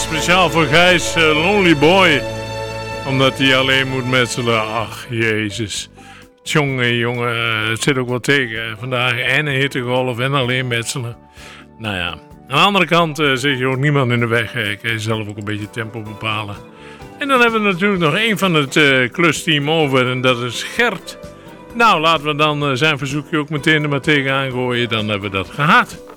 speciaal voor Gijs, Lonely Boy. Omdat hij alleen moet metselen. Ach, jezus. Jongen, het zit ook wel tegen. Vandaag en een hittegolf en alleen metselen. Nou ja, aan de andere kant zit je ook niemand in de weg. Kan je zelf ook een beetje tempo bepalen. En dan hebben we natuurlijk nog één van het klusteam over. En dat is Gert. Nou, laten we dan zijn verzoekje ook meteen er maar tegenaan gooien. Dan hebben we dat gehad.